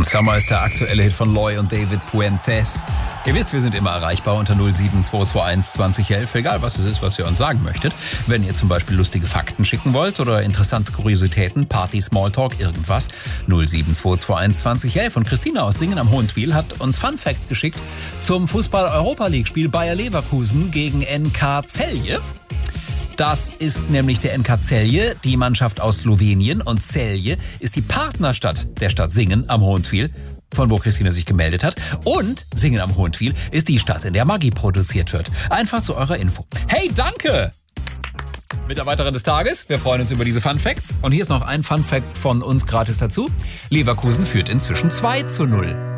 Summer ist der aktuelle Hit von Loy und David Puentes. Ihr wisst, wir sind immer erreichbar unter 07221 2011, egal was es ist, was ihr uns sagen möchtet. Wenn ihr zum Beispiel lustige Fakten schicken wollt oder interessante Kuriositäten, Party, Smalltalk, irgendwas, 07221 2011. Und Christina aus Singen am Hohentwiel hat uns Fun Facts geschickt zum Fußball-Europa-League-Spiel Bayer Leverkusen gegen NK Celje. Das ist nämlich der NK Celje, die Mannschaft aus Slowenien. Und Celje ist die Partnerstadt der Stadt Singen am Hohentwiel, von wo Christina sich gemeldet hat. Und Singen am Hohentwiel ist die Stadt, in der Maggi produziert wird. Einfach zu eurer Info. Hey, danke! Mitarbeiterin des Tages, wir freuen uns über diese Fun Facts. Und hier ist noch ein Fun Fact von uns gratis dazu. Leverkusen führt inzwischen 2:0.